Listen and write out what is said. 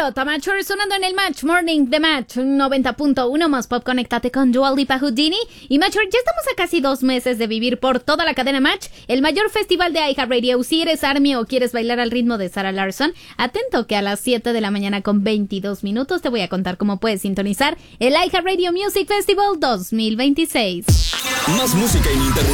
Carlota Mature sonando en el Match Morning de Match 90.1 más pop. Conéctate con Dua Lipa, Houdini y Mature. Ya estamos a casi 2 meses de vivir por toda la cadena Match, el mayor festival de iHeartRadio. Si eres ARMY o quieres bailar al ritmo de Sarah Larsson, atento que a las 7 de la mañana con 22 minutos te voy a contar cómo puedes sintonizar el iHeartRadio Music Festival 2026. Más música ininterrumpida.